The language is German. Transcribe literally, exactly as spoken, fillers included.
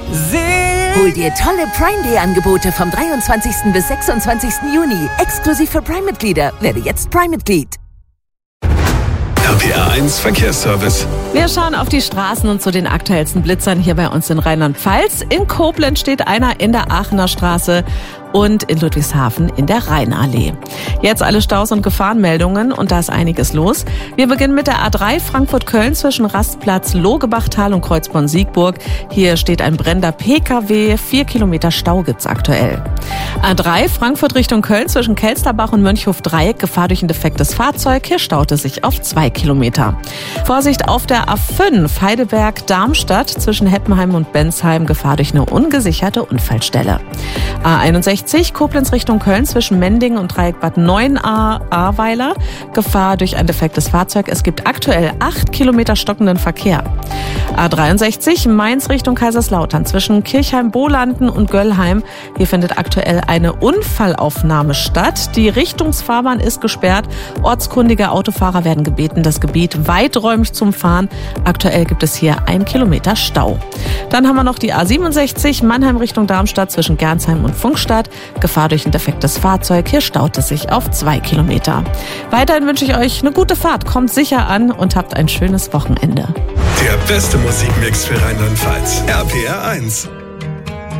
Hol dir tolle Prime Day Angebote vom dreiundzwanzigsten bis sechsundzwanzigsten Juni. Exklusiv für Prime-Mitglieder. Werde jetzt Prime-Mitglied. R P R eins Verkehrsservice. Wir schauen auf die Straßen und zu den aktuellsten Blitzern hier bei uns in Rheinland-Pfalz. In Koblenz steht einer in der Aachener Straße und in Ludwigshafen in der Rheinallee. Jetzt alle Staus und Gefahrenmeldungen und da ist einiges los. Wir beginnen mit der A drei Frankfurt-Köln zwischen Rastplatz Logebachtal und Kreuzborn-Siegburg. Hier steht ein brennender P K W, vier Kilometer Stau gibt's aktuell. A drei Frankfurt Richtung Köln zwischen Kelsterbach und Mönchhof-Dreieck, Gefahr durch ein defektes Fahrzeug. Hier staut es sich auf zwei Kilometer. Vorsicht auf der A fünf Heidelberg-Darmstadt zwischen Heppenheim und Bensheim, Gefahr durch eine ungesicherte Unfallstelle. A einundsechzig Koblenz Richtung Köln zwischen Mendingen und Dreieck Bad Neuenahr-Ahrweiler, Gefahr durch ein defektes Fahrzeug. Es gibt aktuell acht Kilometer stockenden Verkehr. A dreiundsechzig Mainz Richtung Kaiserslautern zwischen Kirchheim-Bolanden und Göllheim. Hier findet aktuell eine Unfallaufnahme statt. Die Richtungsfahrbahn ist gesperrt. Ortskundige Autofahrer werden gebeten, das Gebiet weiträumig zu umfahren. Aktuell gibt es hier ein Kilometer Stau. Dann haben wir noch die A siebenundsechzig Mannheim Richtung Darmstadt zwischen Gernsheim und Funkstadt. Gefahr durch ein defektes Fahrzeug. Hier staut es sich auf zwei Kilometer. Weiterhin wünsche ich euch eine gute Fahrt. Kommt sicher an und habt ein schönes Wochenende. Der beste Musikmix für Rheinland-Pfalz. R P R eins.